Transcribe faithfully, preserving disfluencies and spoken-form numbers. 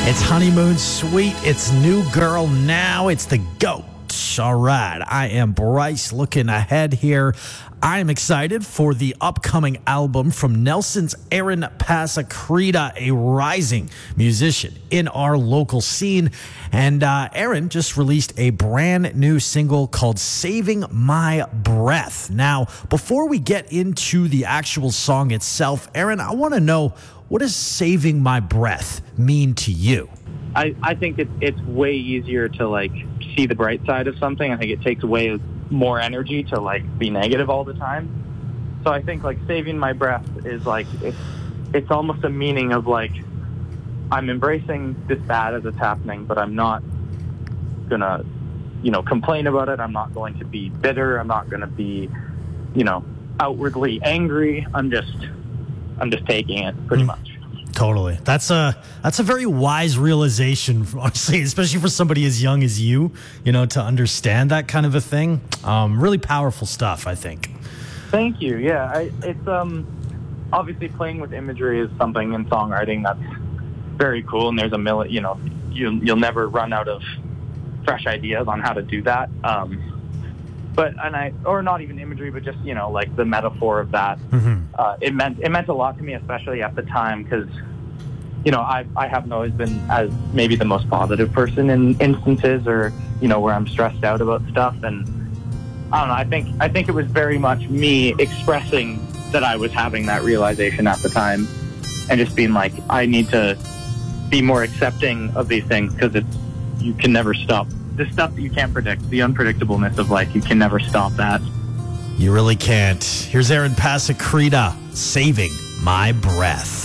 It's Honeymoon Suite. It's New Girl Now. It's the GOAT. All right. I am Bryce looking ahead here. I am excited for the upcoming album from Nelson's Aaron Pasacreta, a rising musician in our local scene. And uh, Aaron just released a brand new single called Saving My Breath. Now, before we get into the actual song itself, Aaron, I want to know, what does Saving My Breath mean to you? I, I think it's it's way easier to like see the bright side of something. I think it takes way more energy to like be negative all the time. So I think like saving my breath is like it's it's almost a meaning of like I'm embracing this bad as it's happening, but I'm not gonna you know complain about it. I'm not going to be bitter. I'm not gonna be you know outwardly angry. I'm just I'm just taking it pretty mm. much. Totally. That's a that's a very wise realization, honestly, especially for somebody as young as you, you know, to understand that kind of a thing. Um, really powerful stuff, I think. Thank you. Yeah, I, it's um, obviously playing with imagery is something in songwriting that's very cool, and there's a million, you know, you, you'll never run out of fresh ideas on how to do that. Um, But and I or not even imagery, but just you know like the metaphor of that. Mm-hmm. Uh, it meant it meant a lot to me, especially at the time, because you know I I haven't always been as maybe the most positive person in instances or you know where I'm stressed out about stuff, and I don't know. I think I think it was very much me expressing that I was having that realization at the time, and just being like I need to be more accepting of these things because it's you can never stop. The stuff that you can't predict, the unpredictableness of life, you can never stop that. You really can't. Here's Aaron Pasacreta, Saving My Breath.